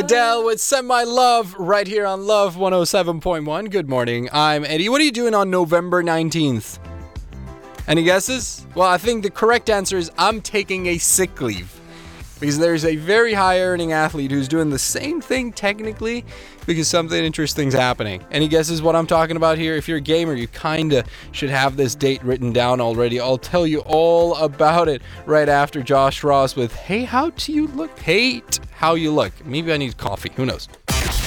Adele with Send My Love right here on Love 107.1. Good morning. I'm Eddie. What are you doing on November 19th? Any guesses? Well, I think the correct answer is I'm taking a sick leave. Because there's a very high earning athlete who's doing the same thing technically because something interesting's happening. Any guesses what I'm talking about here? If you're a gamer, you kinda should have this date written down already. I'll tell you all about it right after Josh Ross with Hey, How Do You Look? Hate How You Look. Maybe I need coffee. Who knows?